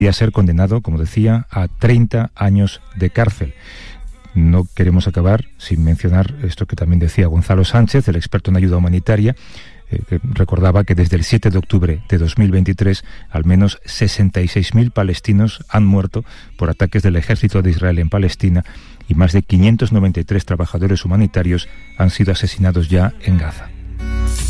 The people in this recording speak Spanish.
y a ser condenado, como decía, a 30 años de cárcel. No queremos acabar sin mencionar esto que también decía Gonzalo Sánchez, el experto en ayuda humanitaria, que recordaba que desde el 7 de octubre de 2023 al menos 66.000 palestinos han muerto por ataques del ejército de Israel en Palestina y más de 593 trabajadores humanitarios han sido asesinados ya en Gaza.